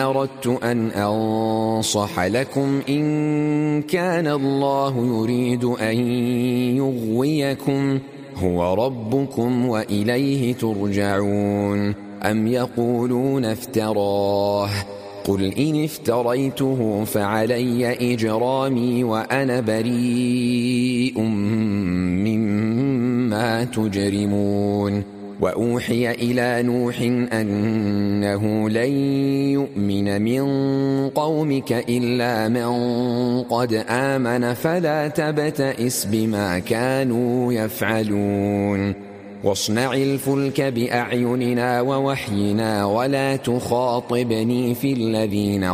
أردت أن أنصح لكم إن كان الله يريد أن يغويكم هو ربكم وإليه ترجعون. أم يقولون افتراه قل إن افتريته فعلي إجرامي وأنا بريء مما تجرمون. وأوحي إلى نوح أنه لن يؤمن من قومك إلا من قد آمن فلا تبتئس بما كانوا يفعلون. واصنع الفلك بأعيننا ووحينا ولا تخاطبني في الذين